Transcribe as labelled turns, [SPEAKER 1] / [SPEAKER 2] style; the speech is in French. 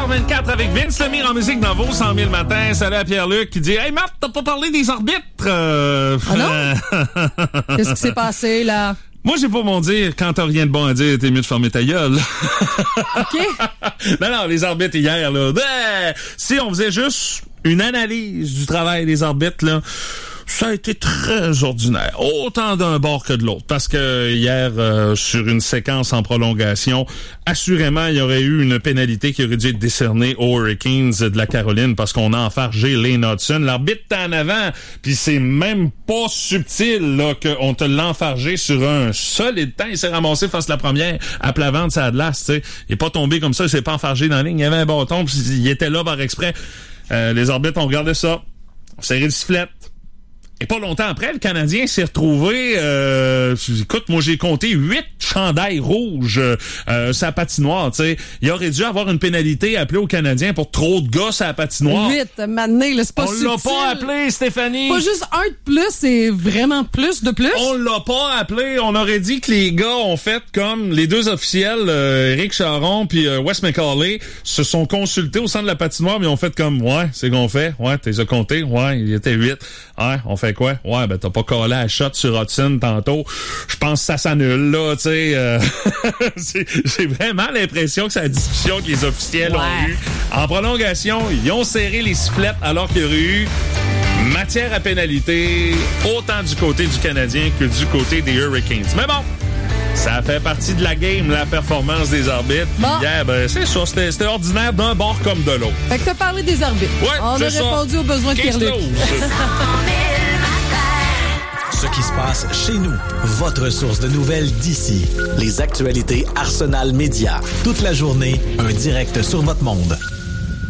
[SPEAKER 1] 17h24 avec Vince Lemire en musique dans vos 100 000 matins. Salut à Pierre-Luc qui dit « Hey Marc, t'as pas parlé des arbitres? »
[SPEAKER 2] Ah non? Qu'est-ce qui s'est passé, là?
[SPEAKER 1] Moi, j'ai pas mon dire. Quand t'as rien de bon à dire, t'es mieux de fermer ta gueule.
[SPEAKER 2] OK.
[SPEAKER 1] Non, les arbitres hier, là. Si on faisait juste une analyse du travail des arbitres, là, ça a été très ordinaire, autant d'un bord que de l'autre, parce que hier, sur une séquence en prolongation, assurément, il y aurait eu une pénalité qui aurait dû être décernée aux Hurricanes de la Caroline, parce qu'on a enfargé Lane Hudson. L'arbitre est en avant, puis c'est même pas subtil là qu'on te l'a enfargé sur un solide temps. Il s'est ramassé face à la première, à plat ventre, ça a de l'as, tu sais. Il est pas tombé comme ça, il s'est pas enfargé dans la ligne. Il y avait un bâton, puis il était là par exprès. Les arbitres ont regardé ça, serré le sifflet. Et pas longtemps après, le Canadien s'est retrouvé... écoute, moi, j'ai compté 8 chandails rouges sur la patinoire, tu sais. Il aurait dû avoir une pénalité appelée au Canadien pour trop de gars sur la patinoire.
[SPEAKER 2] 8, mané, là, c'est pas subtil.
[SPEAKER 1] On l'a pas appelé, Stéphanie.
[SPEAKER 2] Pas juste un de plus, c'est vraiment plus de plus.
[SPEAKER 1] On l'a pas appelé. On aurait dit que les gars ont fait comme les deux officiels, Éric Charon puis Wes McCauley, se sont consultés au centre de la patinoire, mais ils ont fait comme, ouais, c'est qu'on fait. Ouais, t'es compté. Ouais, il était 8. Ouais, on fait quoi? Ouais, ben t'as pas collé à shot sur Hudson tantôt. Je pense que ça s'annule, là, tu sais. J'ai vraiment l'impression que c'est la discussion que les officiels ont eue. En prolongation, ils ont serré les sifflettes alors qu'il y aurait eu matière à pénalité, autant du côté du Canadien que du côté des Hurricanes. Mais bon, ça fait partie de la game, la performance des arbitres. Bon. Hier, ben, c'est ça, c'était ordinaire d'un bord comme de l'autre.
[SPEAKER 2] Fait que t'as parlé des arbitres.
[SPEAKER 1] Ouais,
[SPEAKER 2] on a répondu aux besoins de Pierre-Luc.
[SPEAKER 3] Ce qui se passe chez nous. Votre source de nouvelles d'ici. Les actualités Arsenal Média. Toute la journée, un direct sur votre monde.